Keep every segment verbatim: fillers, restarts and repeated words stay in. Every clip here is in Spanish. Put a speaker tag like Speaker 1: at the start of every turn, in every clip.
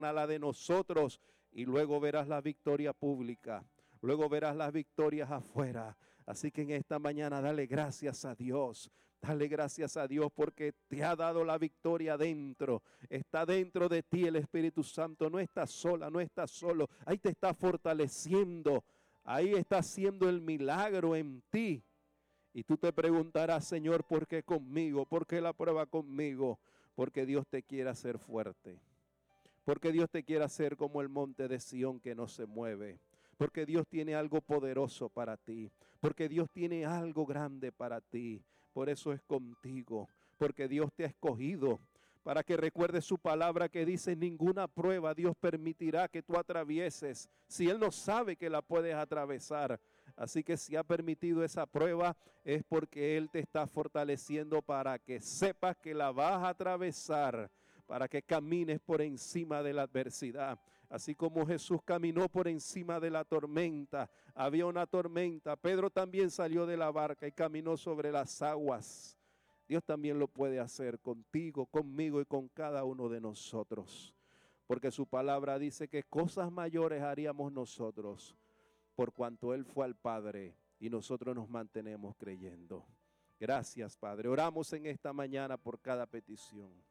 Speaker 1: a la de nosotros y luego verás la victoria pública. Luego verás las victorias afuera. Así que en esta mañana dale gracias a Dios. Dale gracias a Dios porque te ha dado la victoria dentro. Está dentro de ti el Espíritu Santo. No estás sola, no estás solo. Ahí te está fortaleciendo. Ahí está haciendo el milagro en ti. Y tú te preguntarás, Señor, ¿por qué conmigo? ¿Por qué la prueba conmigo? Porque Dios te quiere hacer fuerte. Porque Dios te quiere hacer como el monte de Sión que no se mueve. Porque Dios tiene algo poderoso para ti. Porque Dios tiene algo grande para ti. Por eso es contigo. Porque Dios te ha escogido. Para que recuerdes su palabra que dice, ninguna prueba Dios permitirá que tú atravieses. Si Él no sabe que la puedes atravesar. Así que si ha permitido esa prueba es porque Él te está fortaleciendo para que sepas que la vas a atravesar. Para que camines por encima de la adversidad. Así como Jesús caminó por encima de la tormenta. Había una tormenta. Pedro también salió de la barca y caminó sobre las aguas. Dios también lo puede hacer contigo, conmigo y con cada uno de nosotros. Porque su palabra dice que cosas mayores haríamos nosotros por cuanto Él fue al Padre y nosotros nos mantenemos creyendo. Gracias, Padre. Oramos en esta mañana por cada petición.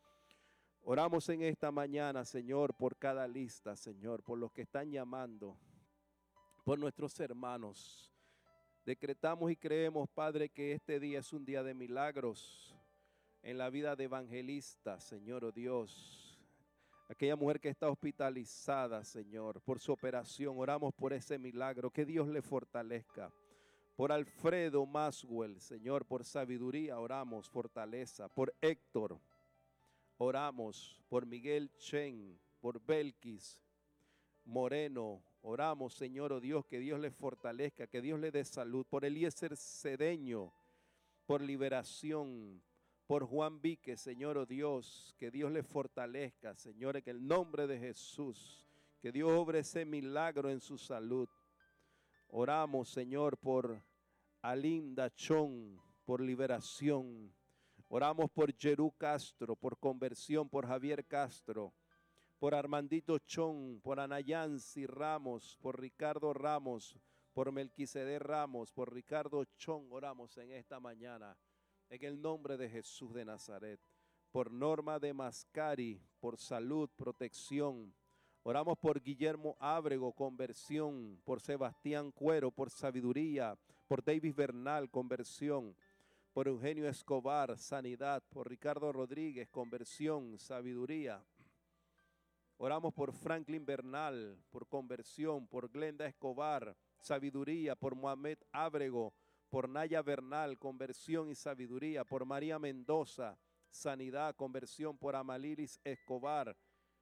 Speaker 1: Oramos en esta mañana, Señor, por cada lista, Señor, por los que están llamando, por nuestros hermanos. Decretamos y creemos, Padre, que este día es un día de milagros en la vida de Evangelista, Señor, oh Dios. Aquella mujer que está hospitalizada, Señor, por su operación, oramos por ese milagro, que Dios le fortalezca. Por Alfredo Maswell, Señor, por sabiduría oramos, fortaleza. Por Héctor, oramos. Por Miguel Chen, por Belkis Moreno, oramos, Señor, oh Dios, que Dios le fortalezca, que Dios le dé salud. Por Eliezer Cedeño, por liberación. Por Juan Vique, Señor, oh Dios, que Dios le fortalezca, Señor, en el nombre de Jesús. Que Dios obre ese milagro en su salud. Oramos, Señor, por Alinda Chon, por liberación. Oramos por Jerú Castro, por conversión, por Javier Castro. Por Armandito Chon, por Anayansi Ramos, por Ricardo Ramos, por Melquisede Ramos, por Ricardo Chon, oramos en esta mañana, en el nombre de Jesús de Nazaret. Por Norma de Mascari, por salud, protección. Oramos por Guillermo Ábrego, conversión. Por Sebastián Cuero, por sabiduría. Por David Bernal, conversión. Por Eugenio Escobar, sanidad. Por Ricardo Rodríguez, conversión, sabiduría. Oramos por Franklin Bernal, por conversión, por Glenda Escobar, sabiduría, por Mohamed Ábrego, por Naya Bernal, conversión y sabiduría, por María Mendoza, sanidad, conversión, por Amalilis Escobar,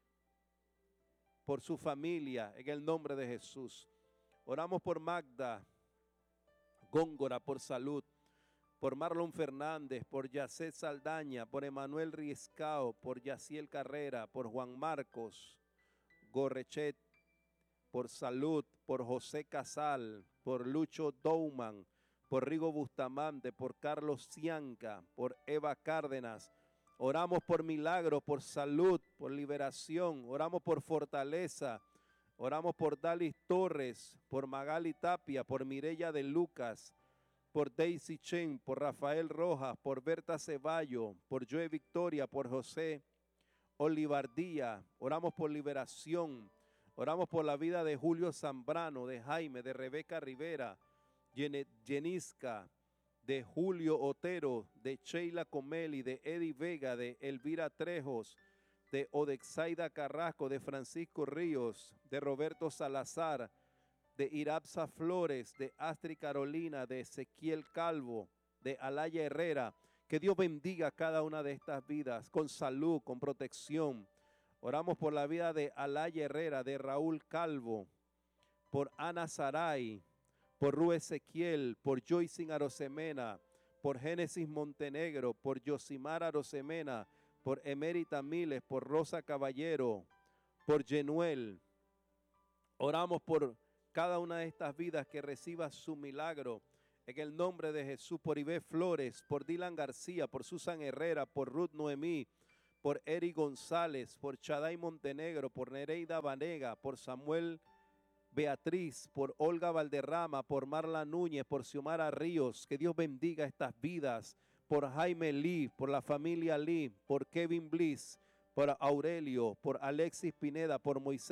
Speaker 1: por su familia, en el nombre de Jesús. Oramos por Magda Góngora, por salud, por Marlon Fernández, por Yacet Saldaña, por Emanuel Riescao, por Yaciel Carrera, por Juan Marcos Gorrechet, por salud, por José Casal, por Lucho Douman, por Rigo Bustamante, por Carlos Cianca, por Eva Cárdenas. Oramos por milagros, por salud, por liberación. Oramos por fortaleza. Oramos por Dalis Torres, por Magali Tapia, por Mireya de Lucas, por Daisy Chen, por Rafael Rojas, por Berta Ceballo, por Joe Victoria, por José Olivardía. Oramos por liberación. Oramos por la vida de Julio Zambrano, de Jaime, de Rebeca Rivera, Yenisca, de Julio Otero, de Sheila Comeli, de Eddie Vega, de Elvira Trejos, de Odexaida Carrasco, de Francisco Ríos, de Roberto Salazar, de Irapsa Flores, de Astrid Carolina, de Ezequiel Calvo, de Alaya Herrera. Que Dios bendiga cada una de estas vidas con salud, con protección. Oramos por la vida de Alaya Herrera, de Raúl Calvo, por Ana Saray, por Ru Ezequiel, por Joycin Arosemena, por Génesis Montenegro, por Yosimar Arosemena, por Emérita Miles, por Rosa Caballero, por Yenuel. Oramos por cada una de estas vidas que reciba su milagro en el nombre de Jesús. Por Ibe Flores, por Dylan García, por Susan Herrera, por Ruth Noemí, por Eric González, por Chaday Montenegro, por Nereida Vanega, por Samuel Beatriz, por Olga Valderrama, por Marla Núñez, por Xiomara Ríos. Que Dios bendiga estas vidas. Por Jaime Lee, por la familia Lee, por Kevin Bliss, por Aurelio, por Alexis Pineda, por Moisés